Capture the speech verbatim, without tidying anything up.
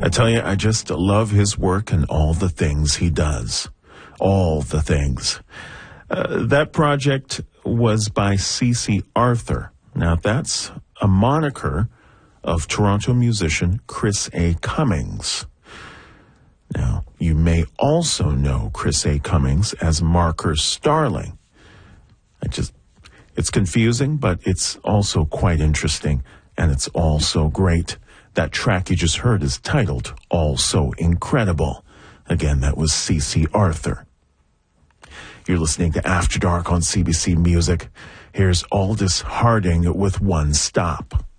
I tell you, I just love his work and all the things he does. All the things. Uh, that project was by C C Arthur. Now, that's a moniker of Toronto musician Chris A. Cummings. Now, you may also know Chris A. Cummings as Marker Starling. I just, it's confusing, but it's also quite interesting, and it's all so great. That track you just heard is titled All So Incredible. Again, that was C C Arthur. You're listening to After Dark on C B C Music. Here's Aldous Harding with One Stop.